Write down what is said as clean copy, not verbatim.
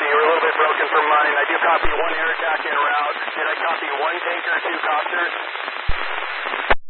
copy. You were a little bit broken from mine. I do copy one air attack en route. Did I copy one tanker, two copters?